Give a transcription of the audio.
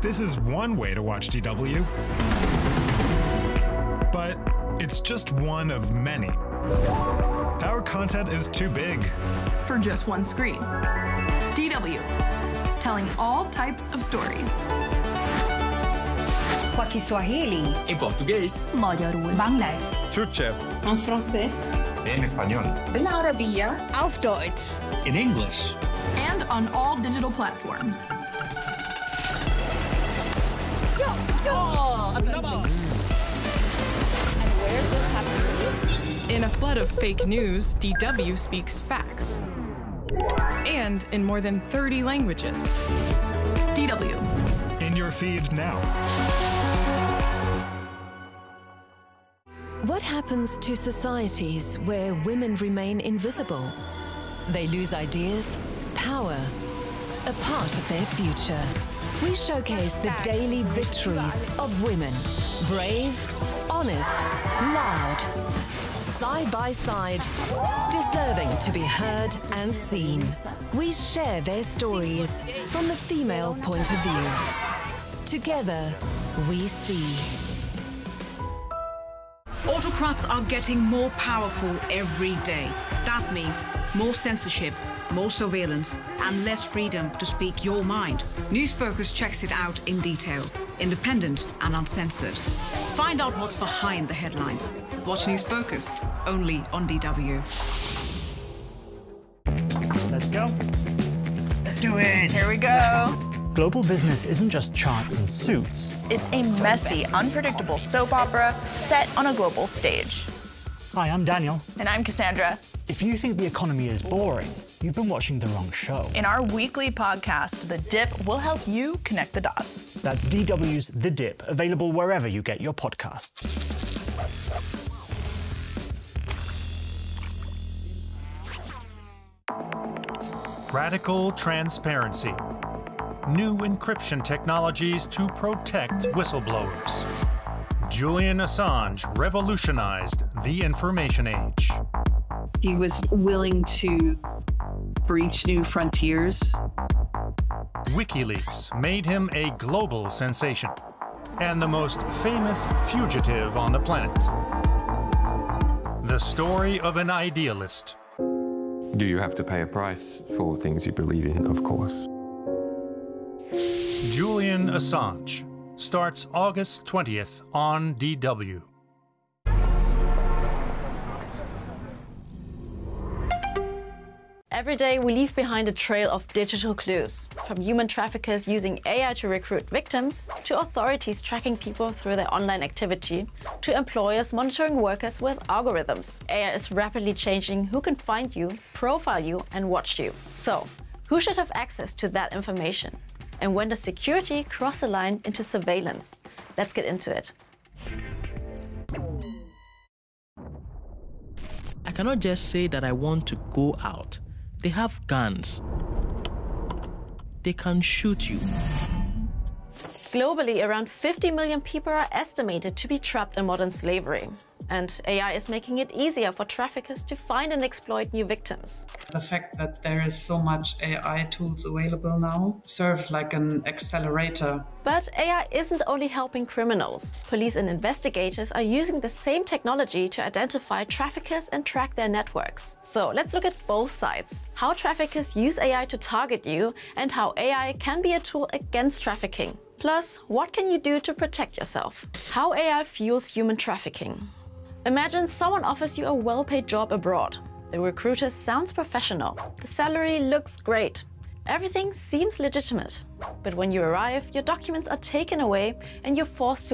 This is one way to watch DW. But it's just one of many. Our content is too big for just one screen. DW, telling all types of stories. Kwa Kiswahili. En portugués. Magyarul. Bangla. Türkçe. En français. En español. بالعربية. Auf Deutsch. In English. And on all digital platforms. And where's this happening? In a flood of fake news, DW speaks facts. And in more than 30 languages. DW. In your feed now. What happens to societies where women remain invisible? They lose ideas, power, a part of their future. We showcase the daily victories of women. Brave, honest, loud, side by side, deserving to be heard and seen. We share their stories from the female point of view. Together, we see. Autocrats are getting more powerful every day. That means more censorship, more surveillance, and less freedom to speak your mind. News Focus checks it out in detail, independent and uncensored. Find out what's behind the headlines. Watch News Focus, only on DW. Let's go. Let's do it. Here we go. Global business isn't just charts and suits. It's a messy, unpredictable soap opera set on a global stage. Hi, I'm Daniel. And I'm Cassandra. If you think the economy is boring, you've been watching the wrong show. In our weekly podcast, The Dip, will help you connect the dots. That's DW's The Dip, available wherever you get your podcasts. Radical transparency. New encryption technologies to protect whistleblowers. Julian Assange revolutionized the information age. He was willing to breach new frontiers. WikiLeaks made him a global sensation and the most famous fugitive on the planet. The story of an idealist. Do you have to pay a price for things you believe in? Of course. Julian Assange starts August 20th on DW. Every day we leave behind a trail of digital clues, from human traffickers using AI to recruit victims, to authorities tracking people through their online activity, to employers monitoring workers with algorithms. AI is rapidly changing who can find you, profile you, and watch you. So, who should have access to that information? And when does security cross the line into surveillance? Let's get into it. I cannot just say that I want to go out. They have guns. They can shoot you. Globally, around 50 million people are estimated to be trapped in modern slavery. And AI is making it easier for traffickers to find and exploit new victims. The fact that there is so much AI tools available now serves like an accelerator. But AI isn't only helping criminals. Police and investigators are using the same technology to identify traffickers and track their networks. So let's look at both sides. How traffickers use AI to target you and how AI can be a tool against trafficking. Plus, what can you do to protect yourself? How AI fuels human trafficking. Imagine someone offers you a well-paid job abroad. The recruiter sounds professional. The salary looks great. Everything seems legitimate. But when you arrive, your documents are taken away and you're forced to